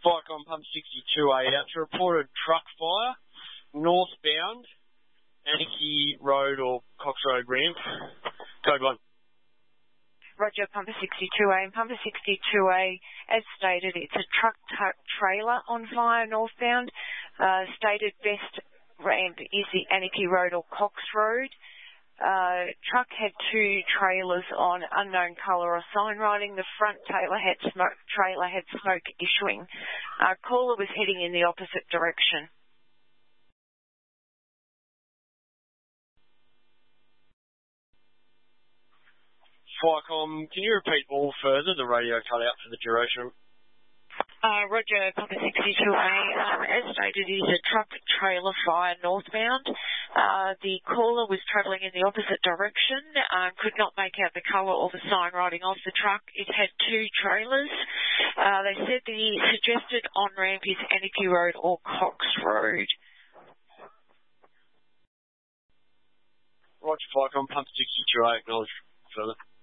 Vicom Pump 62A out to report a truck fire northbound, Anarchy Road or Cox Road ramp. Code 1. Roger, Pumper 62A. And Pumper 62A, as stated, it's a truck trailer on fire northbound. Stated best ramp is the Anarchy Road or Cox Road. Truck had two trailers on unknown colour or sign writing. The front trailer had smoke issuing. Caller was heading in the opposite direction. Vicom, can you repeat all further? The radio cut out for the duration. Roger, Pumper 62A. As stated, it is a truck trailer fire northbound. The caller was travelling in the opposite direction, could not make out the colour or the sign writing of the truck. It had two trailers. They said the suggested on-ramp is Anarchy Road or Cox Road. Roger, Vicom, Pump 62A, acknowledge further.